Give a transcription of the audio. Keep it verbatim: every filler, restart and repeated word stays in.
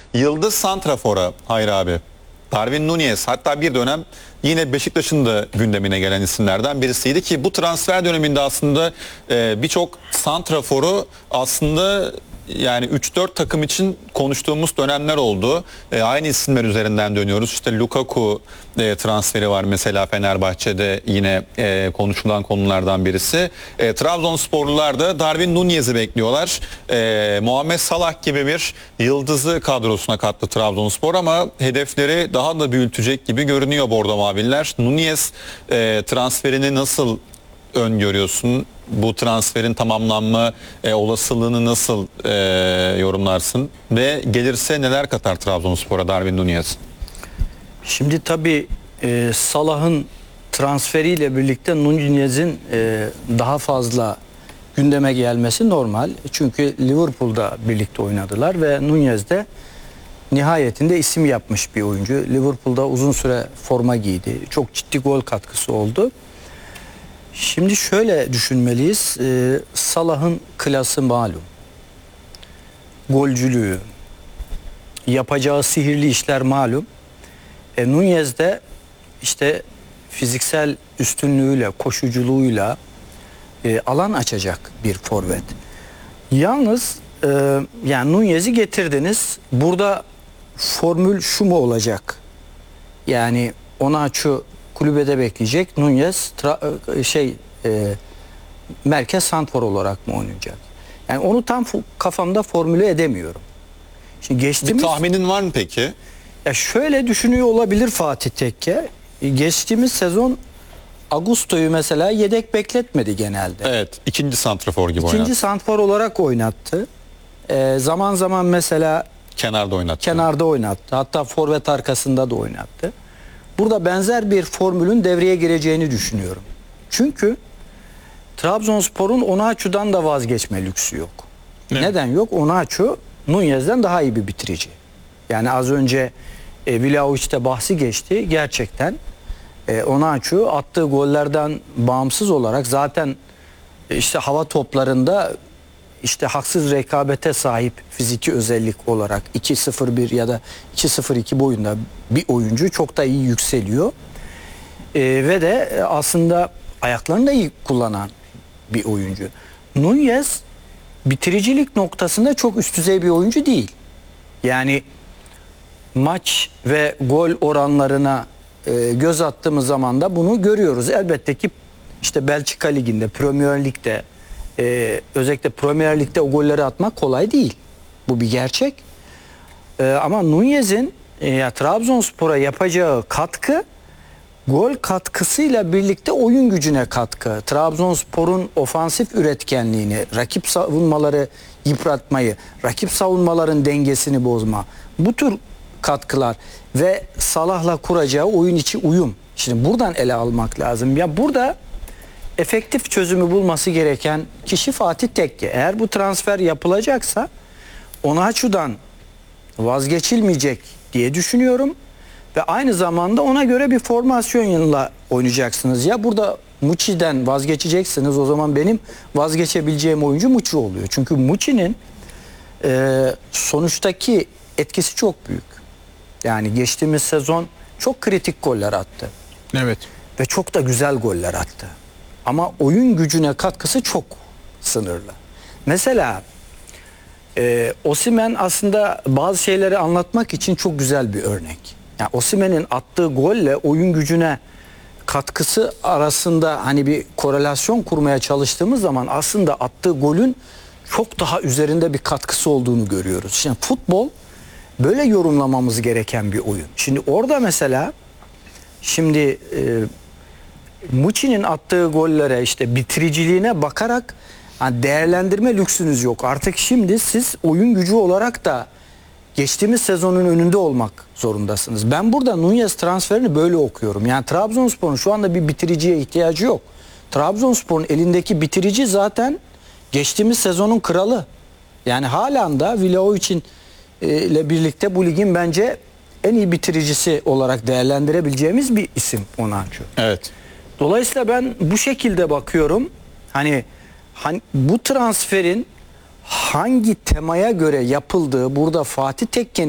Yıldız santrafora Hayır abi. Darwin Núñez hatta bir dönem yine Beşiktaş'ın da gündemine gelen isimlerden birisiydi ki bu transfer döneminde aslında e, birçok santraforu aslında yani üç dört takım için konuştuğumuz dönemler oldu. E, aynı isimler üzerinden dönüyoruz. İşte Lukaku e, transferi var mesela Fenerbahçe'de yine e, konuşulan konulardan birisi. E, Trabzonsporlular da Darwin Núñez'i bekliyorlar. E, Muhammed Salah gibi bir yıldızı kadrosuna kattı Trabzonspor ama hedefleri daha da büyütecek gibi görünüyor Bordo Maviller. Núñez e, transferini nasıl öngörüyorsun? Bu transferin tamamlanma e, olasılığını nasıl e, yorumlarsın? Ve gelirse neler katar Trabzonspor'a Darwin Núñez? Şimdi tabii e, Salah'ın transferiyle birlikte Núñez'in e, daha fazla gündeme gelmesi normal. Çünkü Liverpool'da birlikte oynadılar ve Núñez de nihayetinde isim yapmış bir oyuncu. Liverpool'da uzun süre forma giydi. Çok ciddi gol katkısı oldu. Şimdi şöyle düşünmeliyiz. Ee, Salah'ın klası malum. Golcülüğü, yapacağı sihirli işler malum. E, Núñez de işte fiziksel üstünlüğüyle, koşuculuğuyla e, alan açacak bir forvet. Yalnız e, yani Núñez'i getirdiniz. Burada formül şu mu olacak? Yani Onaçu kulübede bekleyecek. Núñez tra- şey e, merkez santrfor olarak mı oynayacak? Yani onu tam kafamda formüle edemiyorum. Şimdi geçtiğimiz Bir tahminin var mı peki? Ya şöyle düşünüyor olabilir Fatih Tekke. Geçtiğimiz sezon Augusto'yu mesela yedek bekletmedi genelde. Evet, ikinci santrafor gibi İkinci oynattı. santrfor olarak oynattı. E, zaman zaman mesela Kenarda oynattı. kenarda oynattı. Hatta forvet arkasında da oynattı. Burada benzer bir formülün devreye gireceğini düşünüyorum. Çünkü Trabzonspor'un Onaçu'dan da vazgeçme lüksü yok. Ne? Neden yok? Onaçu Núñez'den daha iyi bir bitirici. Yani az önce e, Vlahovic'te bahsi geçti. Gerçekten e, Onaçu attığı gollerden bağımsız olarak zaten e, işte hava toplarında işte haksız rekabete sahip fiziki özellik olarak iki sıfır bir ya da iki sıfır iki boyunda bir oyuncu çok da iyi yükseliyor. Ee, ve de aslında ayaklarını da iyi kullanan bir oyuncu. Núñez bitiricilik noktasında çok üst düzey bir oyuncu değil. Yani maç ve gol oranlarına e, göz attığımız zaman da bunu görüyoruz. Elbette ki işte Belçika Ligi'nde, Premier Lig'de Ee, özellikle Premier Lig'de o golleri atmak kolay değil. Bu bir gerçek. Ee, ama Núñez'in e, Trabzonspor'a yapacağı katkı gol katkısıyla birlikte oyun gücüne katkı. Trabzonspor'un ofansif üretkenliğini, rakip savunmaları yıpratmayı, rakip savunmaların dengesini bozma. Bu tür katkılar ve Salah'la kuracağı oyun içi uyum. Şimdi buradan ele almak lazım. Ya burada efektif çözümü bulması gereken kişi Fatih Tekke. Eğer bu transfer yapılacaksa Onaçu'dan vazgeçilmeyecek diye düşünüyorum. Ve aynı zamanda ona göre bir formasyonla oynayacaksınız. Ya burada Muçi'den vazgeçeceksiniz, o zaman benim vazgeçebileceğim oyuncu Muçi oluyor. Çünkü Muçi'nin e, sonuçtaki etkisi çok büyük. Yani geçtiğimiz sezon çok kritik goller attı. Evet. Ve çok da güzel goller attı. Ama oyun gücüne katkısı çok sınırlı. Mesela e, Osimhen aslında bazı şeyleri anlatmak için çok güzel bir örnek. Yani Osimhen'in attığı golle oyun gücüne katkısı arasında hani bir korelasyon kurmaya çalıştığımız zaman aslında attığı golün çok daha üzerinde bir katkısı olduğunu görüyoruz. Şimdi futbol böyle yorumlamamız gereken bir oyun. Şimdi orada mesela şimdi e, Muçi'nin attığı gollere işte bitiriciliğine bakarak yani değerlendirme lüksünüz yok. Artık şimdi siz oyun gücü olarak da geçtiğimiz sezonun önünde olmak zorundasınız. Ben burada Núñez transferini böyle okuyorum. Yani Trabzonspor'un şu anda bir bitiriciye ihtiyacı yok. Trabzonspor'un elindeki bitirici zaten geçtiğimiz sezonun kralı. Yani halen da Vlahovic'in ile birlikte bu ligin bence en iyi bitiricisi olarak değerlendirebileceğimiz bir isim Onaçu. Evet. Dolayısıyla ben bu şekilde bakıyorum. Hani, hani bu transferin hangi temaya göre yapıldığı burada Fatih Tekke'nin